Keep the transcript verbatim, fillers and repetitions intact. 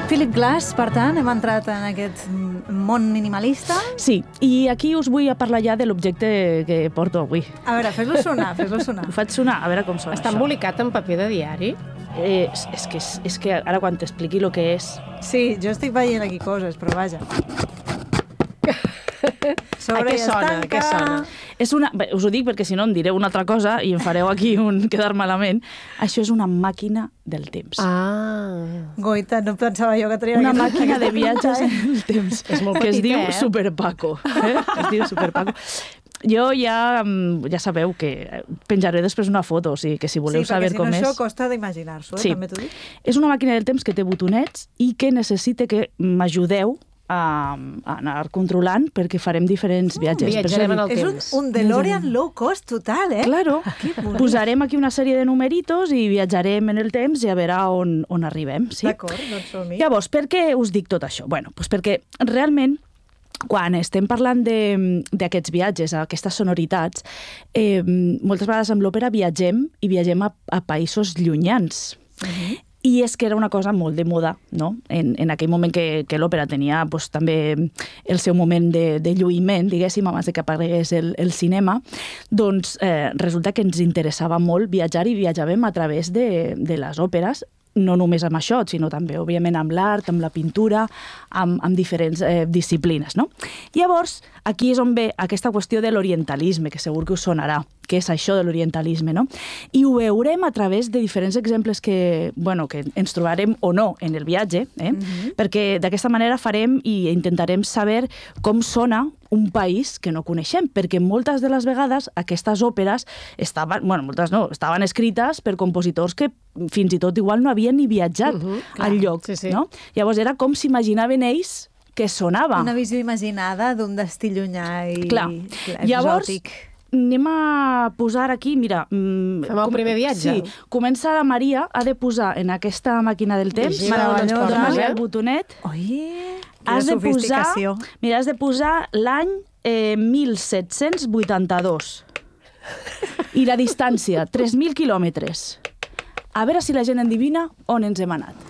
Philip Glass, per tant, hem entrat en aquest món minimalista. Sí, i aquí us vull parlar ja de l'objecte que porto avui. A veure, fes-lo sonar, fes-lo sonar. Ho faig sonar, a veure com sona Està això. embolicat en paper de diari? Eh, és, és, que, és, és que ara quan t'expliqui el que és... Sí, jo estic veient aquí coses, però vaja. Sobre a què sona? A què sona? És una, bé, us ho dic perquè si no em direu una altra cosa i em fareu aquí un quedar malament. Això és una màquina del temps. Ah. Goita, no pensava jo que tenia... Una màquina de viatges en el temps. És molt que es petita, diu eh? Super Paco. Eh? Es diu Super Paco. Jo ja, ja sabeu que penjaré després una foto, o sigui que si voleu sí, saber si com no, és... això costa d'imaginar-s'ho, eh? Sí. També t'ho dic. És una màquina del temps que té botonets i que necessita que m'ajudeu a, a anar controlant perquè farem diferents viatges. Viatjarem en el És un, temps. un DeLorean low cost total, eh? Claro, Que bonic. posarem aquí una sèrie de numeritos i viatjarem en el temps i a veure on, on arribem. Sí? D'acord, doncs som-hi. Llavors, per què us dic tot això? Bueno, doncs perquè realment quan estem parlant d'aquests viatges, aquestes sonoritats, eh, moltes vegades amb l'òpera viatgem i viatgem a, a països llunyans. Uh-huh. I és que era una cosa molt de moda, no? En, en aquell moment que, que l'òpera tenia pues, també el seu moment de, de lluïment, diguéssim, abans de que aparegués el, el cinema, doncs eh, resulta que ens interessava molt viatjar i viatjàvem a través de, de les òperes, no només amb això, sinó també, òbviament, amb l'art, amb la pintura, amb, amb diferents eh, disciplines, no? Llavors, aquí és on ve aquesta qüestió de l'orientalisme, que segur que us sonarà, que és això de l'orientalisme, no? I ho veurem a través de diferents exemples que, bueno, que ens trobarem o no en el viatge, eh? Mm-hmm. Perquè d'aquesta manera farem i intentarem saber com sona un país que no coneixem, perquè moltes de les vegades aquestes òperes estaven, bueno, moltes no, estaven escrites per compositors que fins i tot igual no havien ni viatjat Uh-huh, al lloc, sí, sí. no? Llavors era com s'imaginaven ells que sonava. Una visió imaginada d'un destí llunyà i Clar. clar, Llavors, exòtic. anem a posar aquí, mira... Mm, Fem el primer viatge? Sí, comença la Maria, ha de posar en aquesta màquina del temps, Llegim on ens posa, dona-li eh? el botonet, Oi, has quina de posar, sofisticació. mira, has de posar l'any eh, mil set-cents vuitanta-dos i la distància, tres mil quilòmetres. A veure si la gent endivina on ens hem anat.